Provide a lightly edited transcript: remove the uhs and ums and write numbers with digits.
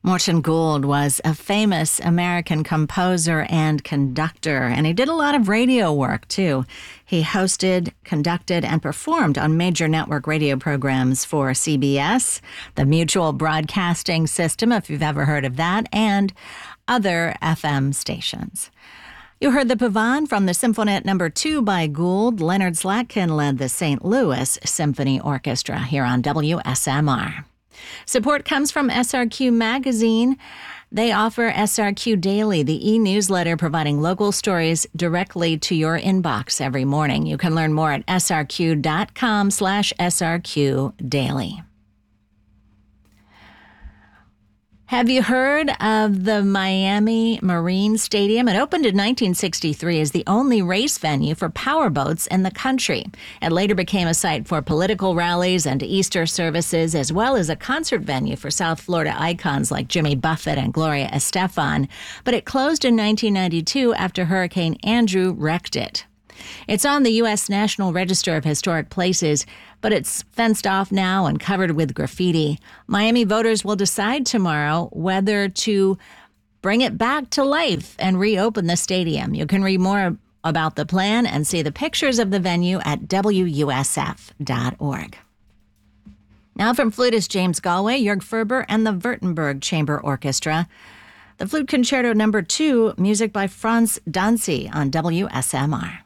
Morton Gould was a famous American composer and conductor, and he did a lot of radio work, too. He hosted, conducted, and performed on major network radio programs for CBS, the Mutual Broadcasting System, if you've ever heard of that, and other FM stations. You heard the Pavane from the Symphonette No. 2 by Gould. Leonard Slatkin led the St. Louis Symphony Orchestra here on WSMR. Support comes from SRQ Magazine. They offer SRQ Daily, the e-newsletter providing local stories directly to your inbox every morning. You can learn more at srq.com/SRQ Daily. Have you heard of the Miami Marine Stadium? It opened in 1963 as the only race venue for powerboats in the country. It later became a site for political rallies and Easter services, as well as a concert venue for South Florida icons like Jimmy Buffett and Gloria Estefan. But it closed in 1992 after Hurricane Andrew wrecked it. It's on the U.S. National Register of Historic Places, but it's fenced off now and covered with graffiti. Miami voters will decide tomorrow whether to bring it back to life and reopen the stadium. You can read more about the plan and see the pictures of the venue at WUSF.org. Now from flutist James Galway, Jörg Ferber, and the Württemberg Chamber Orchestra, the Flute Concerto No. 2, music by Franz Danzi on WSMR.